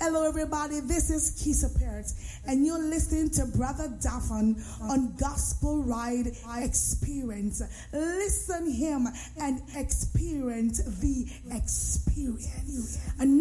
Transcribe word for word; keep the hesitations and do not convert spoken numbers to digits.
Hello, everybody. This is Kisa Parrott, and you're listening to Brother Daphon on Gospel Ride Experience. Listen him and experience the experience.